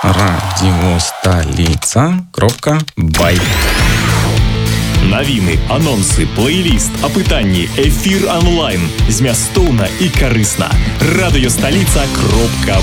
radiostolica.by. Навіны, анонсы, плейліст, апытанні, эфір онлайн. Змястоўна і карысна. Радыёсталіца.by